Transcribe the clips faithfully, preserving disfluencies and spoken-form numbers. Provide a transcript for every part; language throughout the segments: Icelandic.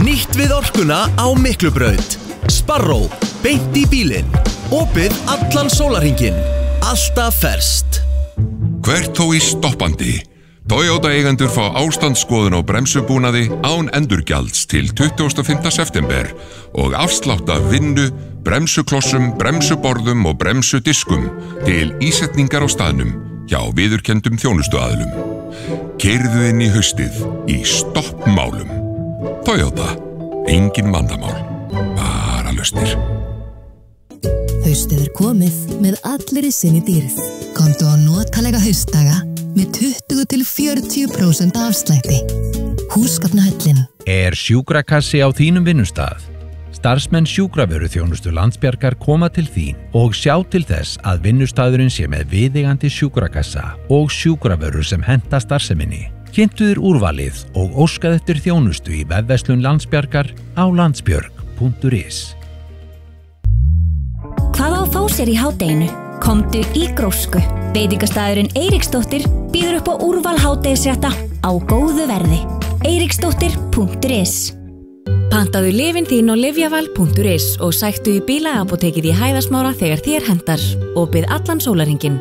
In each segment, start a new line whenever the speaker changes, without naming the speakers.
Nýtt við orkuna á Miklubraut. Sparrow, beint í bílinn. Opið allan sólarhringinn. Alltaf ferskt.
Hvert þó í stoppandi. Toyota eigendur fá ástandsskoðun á bremsubúnaði án endurgjalds til tuttugasta og fimmta september og afslátt af vinnu, bremsuklossum, bremsuborðum og bremsudiskum til ísetningar á staðnum hjá viðurkenndum þjónustuaðilum. Keyrðu inn í haustið í stoppmálum. Toyota, engin vandamál, bara lausnir.
Haustið er komið með allri sinni dýrð. Komdu á notalega haustdaga með tuttugu til fjörutíu prósent afslætti. Húsgagnahöllin.
Er sjúkrakassi á þínum vinnustað? Starfsmenn sjúkravöruþjónustu Landsbjargar koma til þín og sjá til þess að vinnustaðurinn sé með viðeigandi sjúkrakassa og sjúkravörur sem henta starfseminni. Kynntu þér úrvalið og óskað eftir þjónustu í vefverslun Landsbjargar á landsbjörg punktur is.
Hvað á að fá sér í hádeginu? Komdu í Grósku. Veitingastaðurinn Eiríksdóttir býður upp á úrval hádegisrétta á góðu verði. eiríksdóttir punktur is. Pantaðu lyfin þín á lyfjaval punktur is og sæktu í bílaapótekið í Hæðasmára þegar þér hentar. Opið allan sólarhringinn.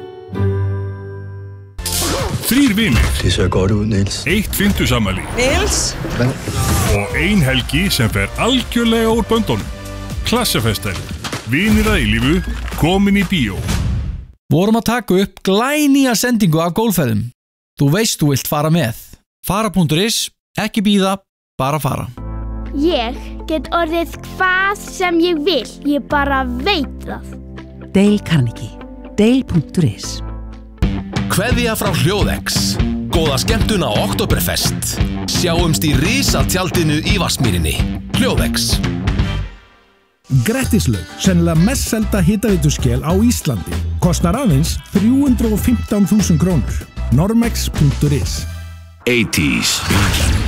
Þrír vinir.
Det ser godt ud, Niels.
Eitt fimmtugsafmæli.
Niels.
Og ein helgi sem fer algjörlega úr böndunum. Klassafestæli. Vinir að eilífu, komin í bíó.
Vorum að taka upp glænýja sendingu af gólfferðum. Þú veist þú vilt fara með. Fara punktur is, ekki bíða, bara fara.
Ég get orðið hvað sem ég vil, ég bara veit það.
Dale Carnegie, Dale punktur is.
Kveðja frá Hljóðex. Góða skemmtun á Oktoberfest. Sjáumst í risatjaldinu í Vatnsmýrinni. Hljóðex.
Grettislaug, sennilega mest selda hitaveituskel á Íslandi. Kostar aðeins þrjú hundruð og fimmtán þúsund krónur. normex punktur is.
eighties.